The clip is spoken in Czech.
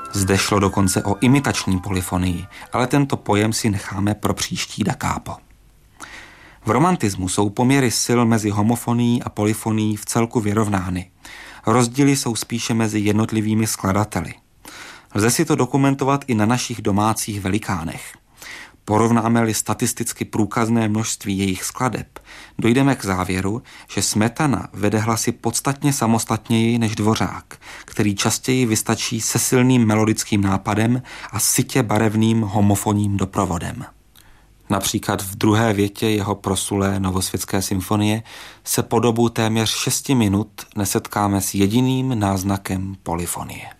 Zde šlo dokonce o imitační polyfonii, ale tento pojem si necháme pro příští da capo. V romantismu jsou poměry sil mezi homofonií a polyfonií v celku vyrovnány. Rozdíly jsou spíše mezi jednotlivými skladateli. Lze si to dokumentovat i na našich domácích velikánech. Porovnáme-li statisticky průkazné množství jejich skladeb, dojdeme k závěru, že Smetana vede hlasy podstatně samostatněji než Dvořák, který častěji vystačí se silným melodickým nápadem a sytě barevným homofonním doprovodem. Například v druhé větě jeho proslulé Novosvětské symfonie se po dobu téměř 6 minut nesetkáme s jediným náznakem polyfonie.